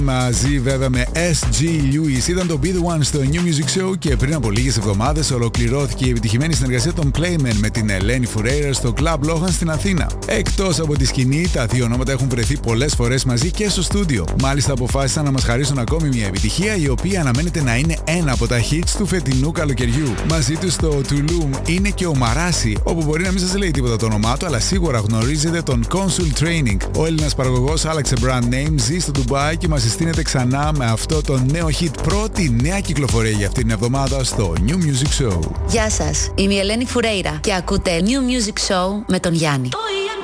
Μαζί βέβαια με S.G. Lewis ήταν το Be The One στο New Music Show και πριν από λίγες εβδομάδες ολοκληρώθηκε η επιτυχημένη συνεργασία των Playmen με την Ελένη Φουρέιρα στο Club Lohan στην Αθήνα. Εκτός από τη σκηνή, τα δύο ονόματα έχουν βρεθεί πολλές φορές μαζί και στο στούντιο. Μάλιστα αποφάσισαν να μας χαρίσουν ακόμη μια επιτυχία η οποία αναμένεται να είναι ένα από τα hits του φετινού καλοκαιριού. Μαζί του στο Tulum είναι και ο Μαράση, όπου μπορεί να μην σας λέει τίποτα το όνομά του, αλλά σίγουρα γνωρίζετε τον Consul Training. Ο Έλληνας παραγωγός άλλαξε brand name, ζει στο Ντουμπάι και μας συστήνεται ξανά με αυτό το νέο hit, πρώτη νέα κυκλοφορία για αυτήν την εβδομάδα στο New Music Show. Γεια σας, είμαι η Ελένη Φουρέιρα και ακούτε New Music Show με τον Γιάννη.